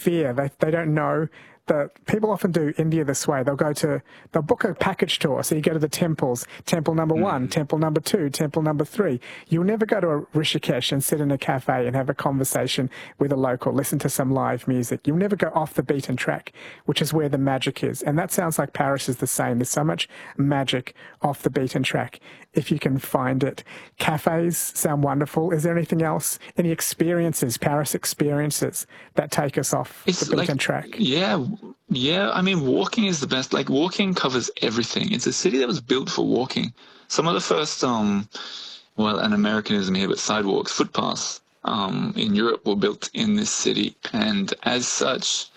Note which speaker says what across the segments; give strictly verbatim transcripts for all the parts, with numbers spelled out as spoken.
Speaker 1: fear. They, they don't know. The people often do India this way. They'll go to, they'll book a package tour. So you go to the temples, temple number one, mm. temple number two, temple number three. You'll never go to a Rishikesh and sit in a cafe and have a conversation with a local, listen to some live music. You'll never go off the beaten track, which is where the magic is. And that sounds like Paris is the same. There's so much magic off the beaten track if you can find it. Cafes sound wonderful. Is there anything else, any experiences, Paris experiences that take us off it's the beaten
Speaker 2: like,
Speaker 1: track?
Speaker 2: Yeah. Yeah, I mean, walking is the best. Like, walking covers everything. It's a city that was built for walking. Some of the first, um, well, an Americanism here, but sidewalks, footpaths um, in Europe were built in this city. And as such,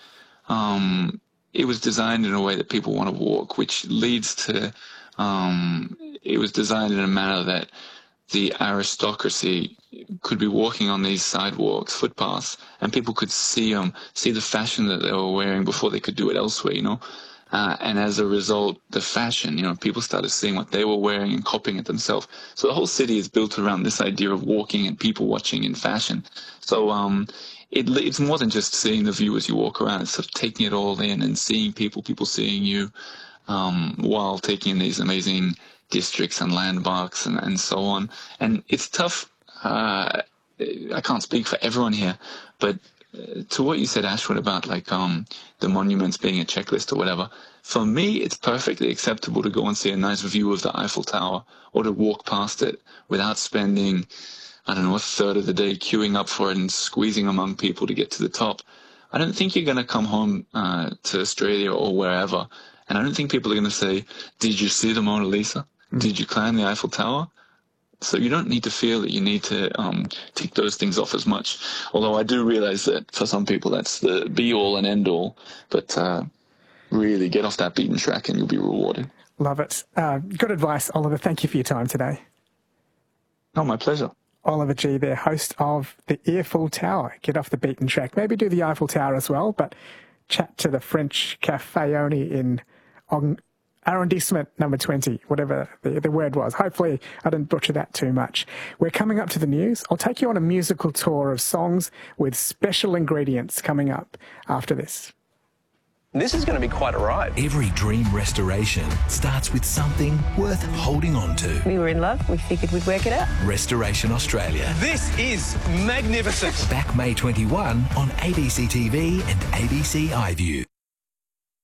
Speaker 2: um, it was designed in a way that people want to walk, which leads to, um, it was designed in a manner that the aristocracy could be walking on these sidewalks, footpaths, and people could see them, see the fashion that they were wearing before they could do it elsewhere, you know. Uh, and as a result, the fashion, you know, people started seeing what they were wearing and copying it themselves. So the whole city is built around this idea of walking and people watching in fashion. So um, it, it's more than just seeing the view as you walk around. It's sort of taking it all in and seeing people, people seeing you, um, while taking in these amazing districts and landmarks and, and so on. And it's tough. Uh, I can't speak for everyone here, but uh, to what you said, Ashwin, about like um, the monuments being a checklist or whatever, for me, it's perfectly acceptable to go and see a nice view of the Eiffel Tower or to walk past it without spending, I don't know, a third of the day queuing up for it and squeezing among people to get to the top. I don't think you're going to come home uh, to Australia or wherever, and I don't think people are going to say, did you see the Mona Lisa? Mm. Did you climb the Eiffel Tower? So you don't need to feel that you need to um, tick those things off as much. Although I do realize that for some people that's the be-all and end-all. But uh, really get off that beaten track and you'll be rewarded.
Speaker 1: Love it. Uh, good advice, Oliver. Thank you for your time today.
Speaker 2: Oh, my pleasure.
Speaker 1: Oliver Gee there, host of the Eiffel Tower. Get off the beaten track. Maybe do the Eiffel Tower as well, but chat to the French Caféoni in on arrondissement number twenty, whatever the, the word was. Hopefully I didn't butcher that too much. We're coming up to the news. I'll take you on a musical tour of songs with special ingredients coming up after this.
Speaker 3: This is going to be quite a ride.
Speaker 4: Every dream restoration starts with something worth holding on to.
Speaker 5: We were in love. We figured we'd work it out.
Speaker 4: Restoration Australia.
Speaker 3: This is magnificent.
Speaker 4: Back May twenty-first on A B C T V and A B C iView.